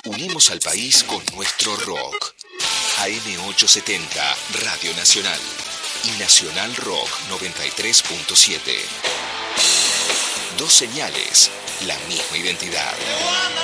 Unimos al país con nuestro rock. AM870, Radio Nacional. Y Nacional Rock 93.7. Dos señales, la misma identidad.